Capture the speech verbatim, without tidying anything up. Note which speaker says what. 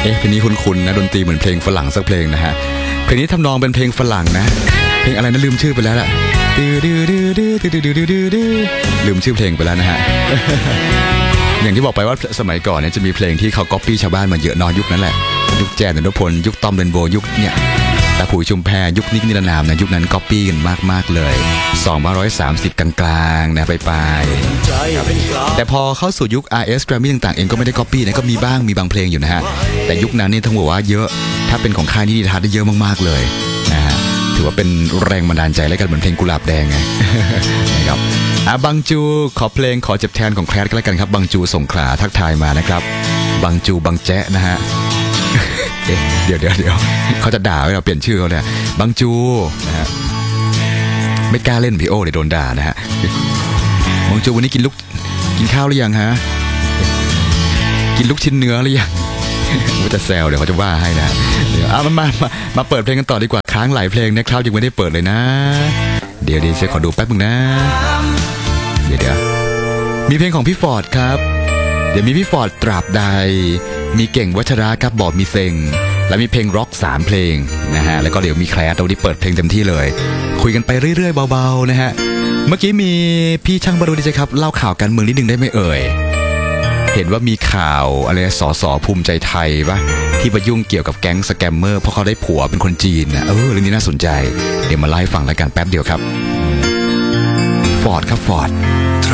Speaker 1: เอ๊ะเพลงนี้คุ้นๆนะดนตรีเหมือนเพลงฝรั่งสักเพลงนะฮะเพลงนี้ทำนองเป็นเพลงฝรั่งนะเพลงอะไรนะลืมชื่อไปแล้วล่ะลืมชื่อเพลงไปแล้วนะฮะ อย่างที่บอกไปว่าสมัยก่อนเนี่ยจะมีเพลงที่เขาก๊อปปี้ชาวบ้านมาเยอะนอนยุคนั้นแหละยุคแจ๊สนนทพลยุคต้อมเรนโบว์ยุคเนี่ยตาผุยชุมแพยุคนิกนิรนามนะยุคนั้นก๊อปปี้กันมากๆเลยสองพันห้าร้อยสามสิบกลางๆนะไปไปแต่พอเข้าสู่ยุค อาร์ เอส Grammy ต่างๆเองก็ไม่ได้ก๊อปปี้นะก็มีบ้างมีบางเพลงอยู่นะฮะแต่ยุคนั้นนี่ต้องบอกว่าเยอะถ้าเป็นของค่ายนิติทัศน์ได้เยอะมากๆเลยนะฮะถือว่าเป็นแรงบันดาลใจและกันเหมือนเพลงกุหลาบแดงไง นะครับอ่ะบังจูขอเพลงขอเจ็บแทนของแคลร์ก็แล้วกันครับบังจูสงขลาทักทายมานะครับบังจูบังแจ๊ะนะฮะ เดี๋ยวเดี๋ยวเดี๋ยวเขาจะด่าให้เราเปลี่ยนชื่อเขาเนี่ยบังจูนะฮะไม่กล้าเล่นพี่โอเดี๋ยวโดนด่านะฮะบังจูวันนี้กินลูกกินข้าวหรือยังฮะกินลูกชิ้นเนื้อหรือยังว่าจะแซวเดี๋ยวเขาจะว่าให้นะเดี๋ยวเอามามามามาเปิดเพลงกันต่อดีกว่าค้างหลายเพลงนะครับยังไม่ได้เปิดเลยนะเดี๋ยวเดี๋ยวจะขอดูแป๊บนึงนะเดี๋ยวเดี๋ยวมีเพลงของพี่ฟอร์ดครับเดี๋ยวมีพี่ฟอร์ดตราบใดมีเก่งวัชระครับบอกมีเซ็งแล้วมีเพลงร็อกสามเพลงนะฮะแล้วก็เดี๋ยวมีแคลร์เราได้เปิดเพลงเต็มที่เลยคุยกันไปเรื่อยๆเบาๆนะฮะเมื่อกี้มีพี่ช่างบรรลุดีใจครับเล่าข่าวการเมืองนิดนึงได้ไหมเอ่ยเห็นว่ามีข่าวอะไรสสภูมิใจไทยปะที่ไปยุ่งเกี่ยวกับแก๊งสแกมเมอร์เพราะเขาได้ผัวเป็นคนจีนนะเออเรื่องนี้น่าสนใจเดี๋ยวมาไล่ฟังรายการแป๊บเดียวครับฟอร์ดครับฟอร์ด
Speaker 2: ตร